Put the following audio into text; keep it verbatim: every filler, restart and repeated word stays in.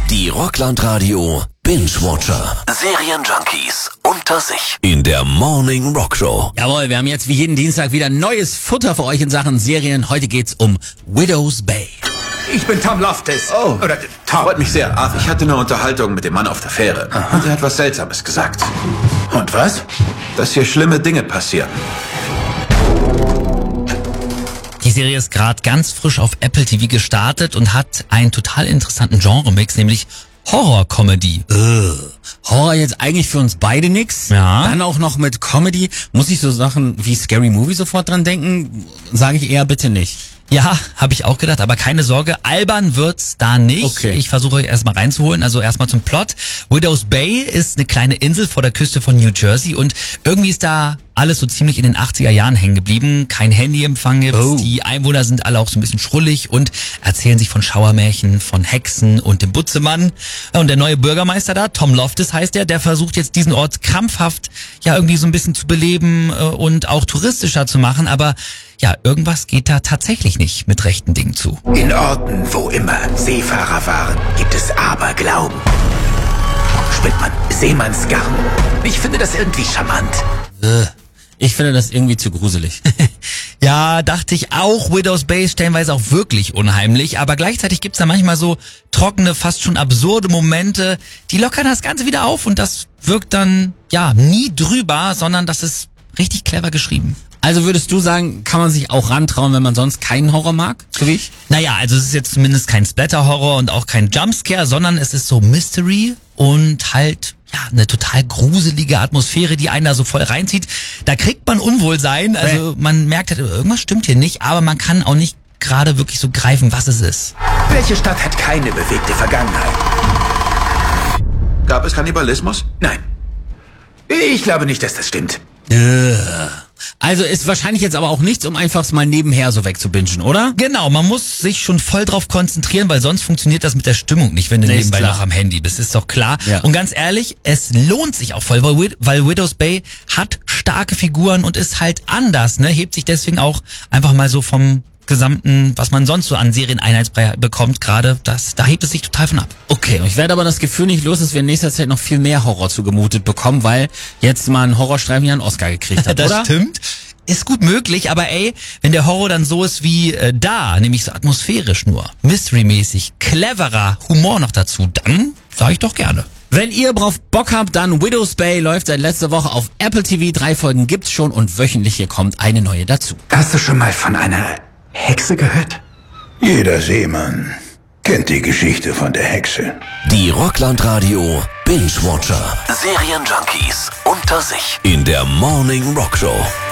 Die Rockland-Radio Binge-Watcher. Serienjunkies unter sich. In der Morning Rock Show. Jawohl, wir haben jetzt wie jeden Dienstag wieder neues Futter für euch in Sachen Serien. Heute geht's um Widow's Bay. Ich bin Tom Loftus. Oh, Oder Tom. Freut mich sehr. Ach, ich hatte eine Unterhaltung mit dem Mann auf der Fähre. Aha. Und er hat was Seltsames gesagt. Und was? Dass hier schlimme Dinge passieren. Die Serie ist gerade ganz frisch auf Apple T V gestartet und hat einen total interessanten Genre-Mix, nämlich Horror-Comedy. Ugh. Horror jetzt eigentlich für uns beide nix. Ja. Dann auch noch mit Comedy. Muss ich so Sachen wie Scary Movie sofort dran denken? Sage ich eher bitte nicht. Ja, habe ich auch gedacht, aber keine Sorge, albern wird's da nicht. Okay. Ich versuche euch erstmal reinzuholen, also erstmal zum Plot. Widow's Bay ist eine kleine Insel vor der Küste von New Jersey und irgendwie ist da alles so ziemlich in den achtziger Jahren hängen geblieben. Kein Handyempfang gibt's, Oh. die Einwohner sind alle auch so ein bisschen schrullig und erzählen sich von Schauermärchen, von Hexen und dem Butzemann. Und der neue Bürgermeister da, Tom Loftus heißt der, der versucht jetzt diesen Ort krampfhaft ja irgendwie so ein bisschen zu beleben äh, und auch touristischer zu machen, aber ja, irgendwas geht da tatsächlich nicht mit rechten Dingen zu. In Orten, wo immer Seefahrer waren, gibt es Aberglauben. Spinnt man Seemannsgarn. Ich finde das irgendwie charmant. Ugh. Ich finde das irgendwie zu gruselig. Ja, dachte ich auch, Widow's Bay ist stellenweise auch wirklich unheimlich, aber gleichzeitig gibt's da manchmal so trockene, fast schon absurde Momente, die lockern das Ganze wieder auf und das wirkt dann, ja, nie drüber, sondern das ist richtig clever geschrieben. Also würdest du sagen, kann man sich auch rantrauen, wenn man sonst keinen Horror mag? So wie ich? Naja, also es ist jetzt zumindest kein Splatter-Horror und auch kein Jumpscare, sondern es ist so Mystery und halt ja eine total gruselige Atmosphäre, die einen da so voll reinzieht. Da kriegt man Unwohlsein, also man merkt halt, irgendwas stimmt hier nicht, aber man kann auch nicht gerade wirklich so greifen, was es ist. Welche Stadt hat keine bewegte Vergangenheit? Gab es Kannibalismus? Nein. Ich glaube nicht, dass das stimmt. Also ist wahrscheinlich jetzt aber auch nichts, um einfach mal nebenher so wegzubingen, oder? Genau, man muss sich schon voll drauf konzentrieren, weil sonst funktioniert das mit der Stimmung nicht, wenn du Nee, ist nebenbei klar. noch am Handy bist, ist doch klar. Ja. Und ganz ehrlich, es lohnt sich auch voll, weil, Wid- weil Widow's Bay hat starke Figuren und ist halt anders, ne? Hebt sich deswegen auch einfach mal so vom gesamten, was man sonst so an Serieneinheitsbrei bekommt, gerade, das, da hebt es sich total von ab. Okay, ich werde aber das Gefühl nicht los, dass wir in nächster Zeit noch viel mehr Horror zugemutet bekommen, weil jetzt mal ein Horrorstreifen ja einen Oscar gekriegt hat, Das oder? stimmt. Ist gut möglich, aber ey, wenn der Horror dann so ist wie äh, da, nämlich so atmosphärisch nur, mystery-mäßig, cleverer Humor noch dazu, dann sag ich doch gerne. Wenn ihr drauf Bock habt, dann Widow's Bay läuft seit letzter Woche auf Apple T V. Drei Folgen gibt's schon und wöchentlich hier kommt eine neue dazu. Hast du schon mal von einer Hexe gehört? Jeder Seemann kennt die Geschichte von der Hexe. Die Rockland-Radio Binge-Watcher. Serienjunkies unter sich. In der Morning Rock Show.